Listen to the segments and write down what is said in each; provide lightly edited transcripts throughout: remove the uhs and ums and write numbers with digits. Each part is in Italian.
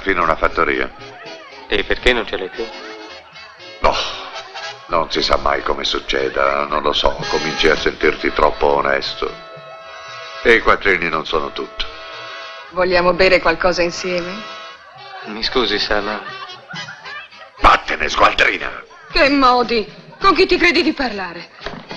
perfino una fattoria. E perché non ce l'hai più? No, non si sa mai come succeda, non lo so, cominci a sentirti troppo onesto. E i quattrini non sono tutto. Vogliamo bere qualcosa insieme? Mi scusi, Sala. Vattene, sgualdrina! Che modi! Con chi ti credi di parlare?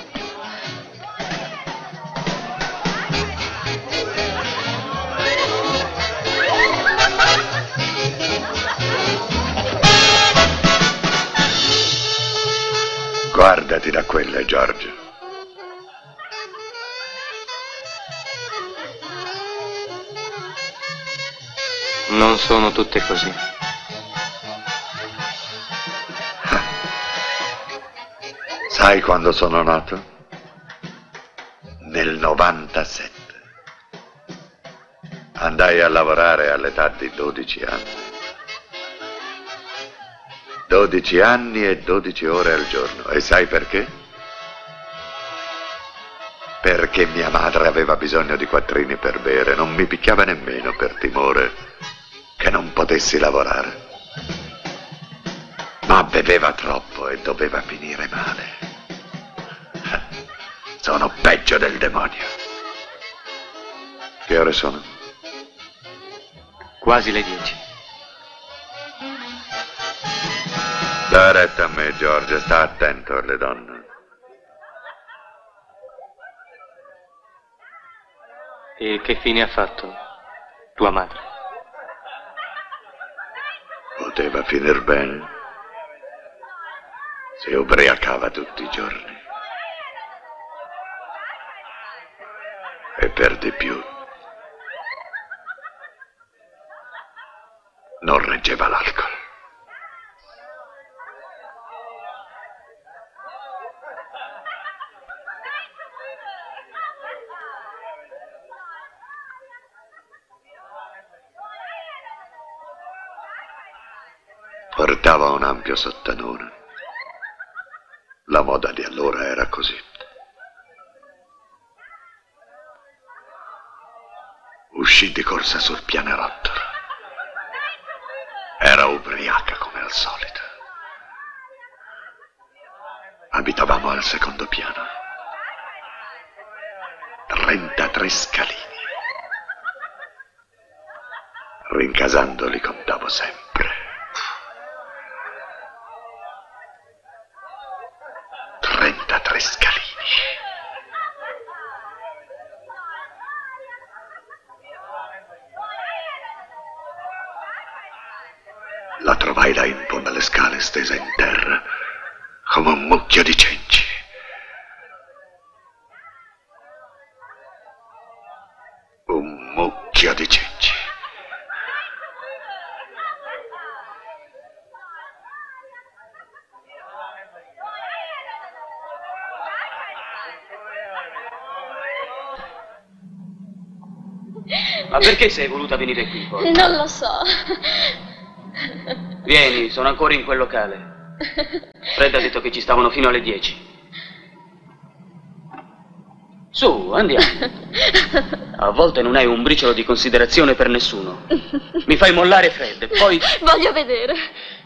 Guardati da quelle, George. Non sono tutte così. Sai quando sono nato? Nel 97. Andai a lavorare all'età di 12 anni. 12 anni e 12 ore al giorno. E sai perché? Perché mia madre aveva bisogno di quattrini per bere. Non mi picchiava nemmeno per timore che non potessi lavorare. Ma beveva troppo e doveva finire male. Sono peggio del demonio. Che ore sono? Quasi le 10. Da retta a me, George, sta attento alle donne. E che fine ha fatto tua madre? Poteva finir bene. Si ubriacava tutti i giorni. E per di più non reggeva l'alcol. Portava un ampio sottanone. La moda di allora era così. Uscì di corsa sul pianerottolo. Era ubriaca come al solito. Abitavamo al secondo piano. 33 scalini. Rincasando li contavo sempre. Tre scalini. La trovai là in fondo alle scale, stesa in terra, come un mucchio di cenci. Un mucchio di cenci. Ma perché sei voluta venire qui poi? Non lo so. Vieni, sono ancora in quel locale. Fred ha detto che ci stavano fino alle 10. Su, andiamo. A volte non hai un briciolo di considerazione per nessuno. Mi fai mollare Fred, poi... Voglio vedere.